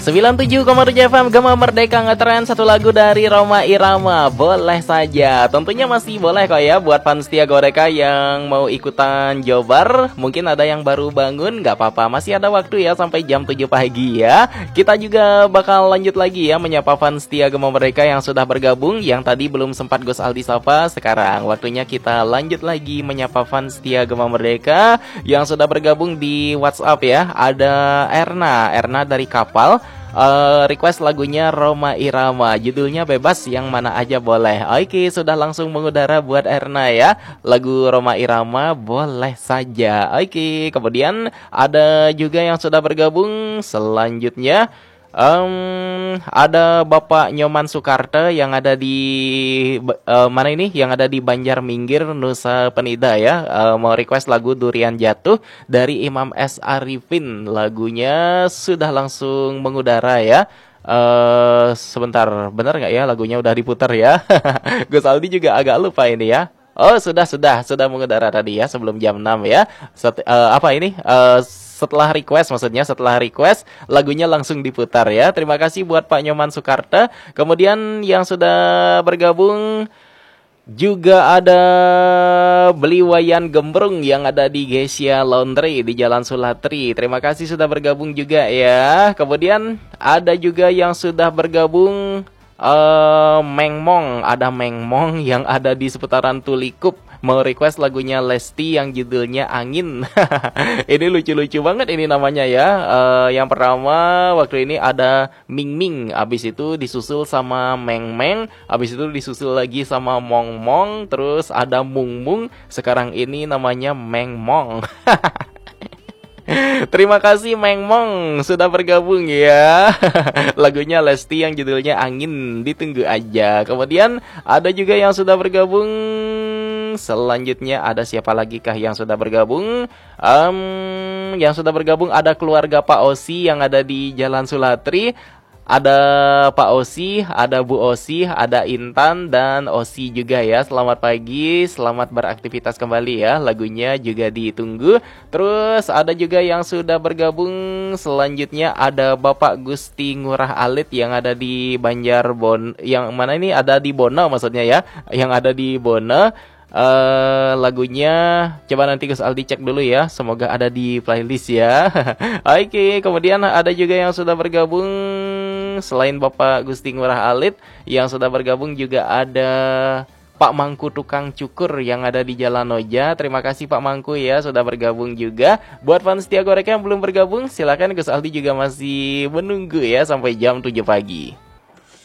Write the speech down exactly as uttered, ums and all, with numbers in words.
sembilan puluh tujuh koma tujuh F M Gema Merdeka ngetren satu lagu dari Rhoma Irama. Boleh saja. Tentunya masih boleh kok ya buat fans setia Goreka yang mau ikutan jobar. Mungkin ada yang baru bangun, gak apa-apa. Masih ada waktu ya sampai jam tujuh pagi ya. Kita juga bakal lanjut lagi ya menyapa fans setia Gema Merdeka yang sudah bergabung. Yang tadi belum sempat Gus Aldi sapa. Sekarang waktunya kita lanjut lagi menyapa fans setia Gema Merdeka yang sudah bergabung di WhatsApp ya. Ada Erna, Erna dari Kapal. Uh, request lagunya Rhoma Irama, judulnya bebas yang mana aja boleh. Oke, sudah langsung mengudara buat Erna ya. Lagu Rhoma Irama boleh saja. Oke, kemudian ada juga yang sudah bergabung selanjutnya. Um, ada Bapak Nyoman Soekarto yang ada di uh, mana ini? Yang ada di Banjarminggir, Nusa Penida ya. Uh, mau request lagu Durian Jatuh dari Imam S. Arifin. Lagunya sudah langsung mengudara ya. Uh, sebentar, benar nggak ya lagunya udah diputar ya? Gus Aldi juga agak lupa ini ya. Oh sudah sudah sudah mengudara tadi ya sebelum jam enam ya. Set, uh, apa ini? Uh, Setelah request, maksudnya setelah request lagunya langsung diputar ya. Terima kasih buat Pak Nyoman Soekarto. Kemudian yang sudah bergabung juga ada Beliwayan Gembrung yang ada di Gesia Laundry di Jalan Sulatri. Terima kasih sudah bergabung juga ya. Kemudian ada juga yang sudah bergabung uh, Mengmong. Ada Mengmong yang ada di seputaran Tulikup. Mau request lagunya Lesti yang judulnya Angin. Ini lucu-lucu banget ini namanya ya. uh, Yang pertama waktu ini ada Ming Ming, abis itu disusul sama Meng Meng, abis itu disusul lagi sama Mong Mong, terus ada Mung Mung, sekarang ini namanya Meng Mong. Terima kasih Meng Mong sudah bergabung ya. Lagunya Lesti yang judulnya Angin, ditunggu aja. Kemudian ada juga yang sudah bergabung. Selanjutnya ada siapa lagi kah yang sudah bergabung? Um, yang sudah bergabung ada keluarga Pak Osi yang ada di Jalan Sulatri. Ada Pak Osi, ada Bu Osi, ada Intan dan Osi juga ya. Selamat pagi, selamat beraktivitas kembali ya. Lagunya juga ditunggu. Terus ada juga yang sudah bergabung. Selanjutnya ada Bapak Gusti Ngurah Alit yang ada di Banjarbon. Yang mana ini ada di Bono maksudnya ya. Yang ada di Bono. Uh, lagunya coba nanti Gus Aldi cek dulu ya. Semoga ada di playlist ya. Oke, kemudian ada juga yang sudah bergabung. Selain Bapak Gusti Ngurah Alit, yang sudah bergabung juga ada Pak Mangku tukang cukur yang ada di Jalan Noja. Terima kasih Pak Mangku ya sudah bergabung juga. Buat fans setia Goreka yang belum bergabung, silakan Gus Aldi juga masih menunggu ya sampai jam tujuh pagi.